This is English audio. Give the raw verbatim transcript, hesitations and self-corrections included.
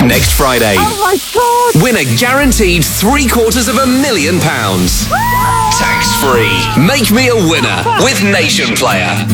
Next Friday. Oh my God! Win a guaranteed three quarters of a million pounds. Tax free. Make me a winner with Nation Player.